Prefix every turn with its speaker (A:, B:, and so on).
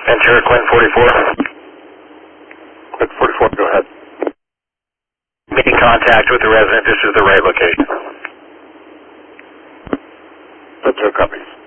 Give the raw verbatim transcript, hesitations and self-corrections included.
A: Ventura, Quinn forty-four.
B: Quinn forty-four, go ahead.
A: Making contact with the resident. This is the right location.
B: Ventura copies.